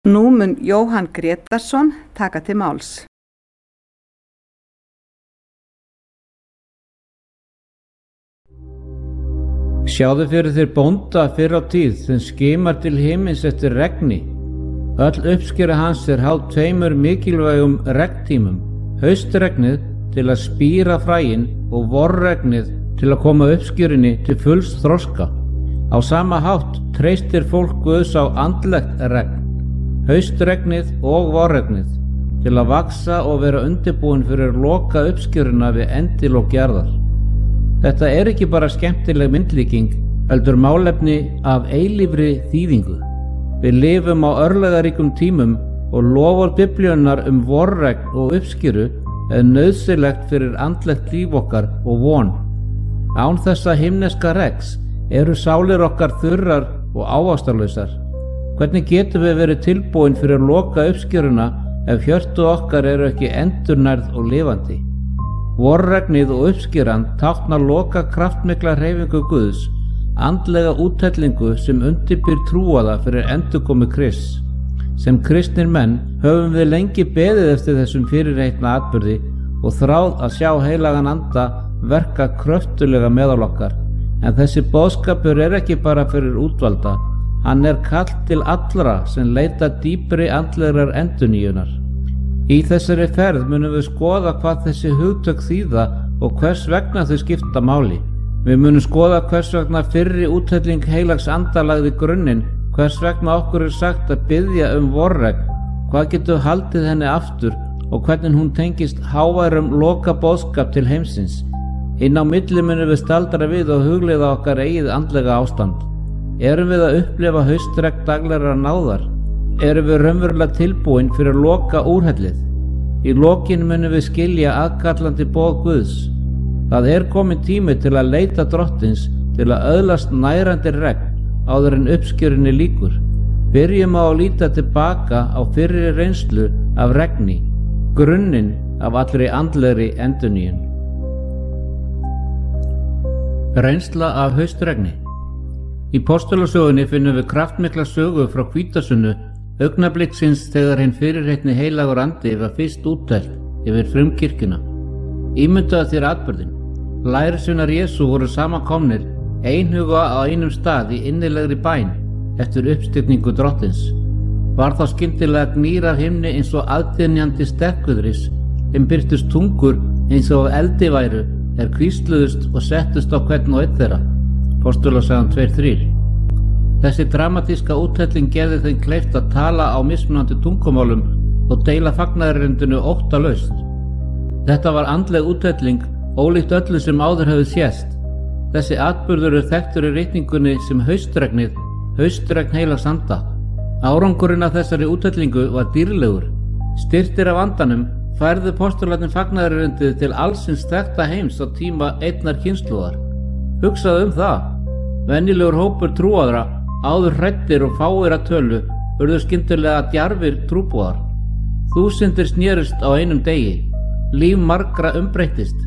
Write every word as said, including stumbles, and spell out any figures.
Nú mun Jóhann Grétarsson taka til máls. Sjáðu fyrir þér bónda fyrr á tíð sem skimar til himins eftir regni. Öll uppskera hans er háð tveimur mikilvægum regntímum, haustregnið til að spíra fræin og vorregnið til að koma uppskjörinni til fulls þroska. Á sama hátt treystir fólk Guðs á andlegt regn, haustregnið og vorregnið, til að vaksa og vera undirbúin fyrir loka uppskjörina við endilok jarðar. Þetta er ekki bara skemmtileg myndlíking, heldur málefni af eilífri þýðingu. Við lifum á örlagaríkum tímum og loforð Biblíunnar um vorregn og uppskjöru er nauðsynlegt fyrir andlegt líf okkar og von. Án þessa himneska regns eru sálir okkar þurrar og ávaxtarlausar. Hvernig getum við verið tilbúin fyrir að loka uppskjöruna ef hjörtu okkar eru ekki endurnærð og lifandi? Vorregnið og uppskjöran táknar loka kraftmikla hreyfingu Guðs, andlega úthellingu sem undirbýr trúaða fyrir endurkomu Krists. Sem kristnir menn höfum við lengi beðið eftir þessum fyrirheitna atburði og þráð að sjá heilagan anda verka kröftulega meðal okkar. En þessi boðskapur er ekki bara fyrir útvalda, hann er kall til allra sem leita dýpri andlegrar endurnýjunar. Í þessari ferð munum við skoða hvað þessi hugtök þýða og hvers vegna þau skipta máli. Við munum skoða hvers vegna fyrri úthelling heilags anda lagði grunninn, hvers vegna okkur er sagt að biðja um vorregn, hvað getur haldið henni aftur og hvernig hún tengist háværum loka boðskap til heimsins. Inn á milli munum við staldra við og hugleiða okkar eigið andlega ástand. Erum við að upplifa haustregn daglegrar náðar? Erum við raunverulega tilbúin fyrir að loka úrhellið? Í lokin munum við skilja aðkallandi boð Guðs. Það er komin tími til að leita drottins, til að öðlast nærandi regn áður en uppskjörinni lýkur. Byrjum á að líta tilbaka á fyrri reynslu af regni, grunninn af allri andlegri endurnýjun. Reynsla af haustregni. Í postulasögunni finnum við kraftmikla sögu frá hvítasunnu, augnabliksins þegar hinn fyrirheitni heilagur andi var fyrst úttelt yfir frumkirkjuna. Ímyndaðu þér atburðinn. Lærisveinar Jesú voru samankomnir, einhuga á einum stað í innilegri bæn eftir uppstigningu drottins. Var þá skyndilega gnýr af himni eins og aðdynjandi sterkviðris, þeim birtust tungur eins og af eldi væru, er hvísluðust og settust á hvern og einn þeirra. Postulasagan tvö þrjú. Þessi dramatíska úthelling gerði þeim kleift að tala á mismunandi tungumálum og deila fagnaðarerindinu óttalaust. Þetta var andleg úthelling, ólíkt öllu sem áður hefði sést. Þessi atburður er þekktur í ritningunni sem haustregnið, haustregn heilags anda. Árangurinn af þessari úthellingu var dýrlegur. Styrktir af andanum færðu postularnir fagnaðarerindið til allsins þekkta heims á tíma einnar kynslóðar. Hugsaðu um það. Venjulegur hópur trúaðra, áður hræddir og fáir að tölu, urðu skyndilega djarfir trúboðar. Þúsundir snerust á einum degi. Líf margra umbreyttist.